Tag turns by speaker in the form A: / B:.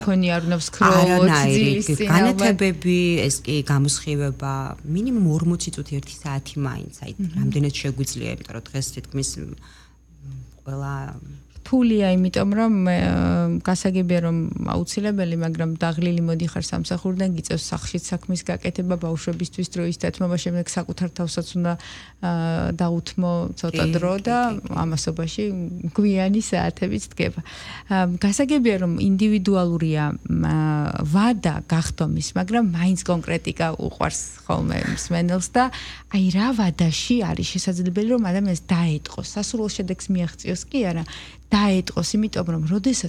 A: ფონი არ უნდა ვსკროლოთ ძილის წინ.
B: განათებები, ეს კი გამოსხივება, მინიმუმ 40 წუთი 1 საათი მაინც, აი რამდენად შეგვიძლია, იმიტომ რომ დღეს თითქმის ყველა
A: რთულია, იმიტომ რომ გასაგებია რომ აუცილებელი, მაგრამ დაღლილი მოდიხარ სამსახურიდან, გიწევს სახლშიც საქმის გაკეთება, ბავშვებისთვის დროის დათმობა, შემდეგ საკუთარ თავსაც უნდა დაუთმო ცოტა დრო და ამასობაში გვიანი საათებიც დგება. გასაგებია რომ ინდივიდუალურია ვადა გახდომის, მაგრამ მაინც კონკრეტიკა უყვარს ხოლმე მსმენელს და აი რა ვადაში არის შესაძლებელი რომ ადამიანს დაეტყოს, სასურველ შედეგს მიაღწიოს კი არა, დაეტყოს, იმიტომ რომ როდესაც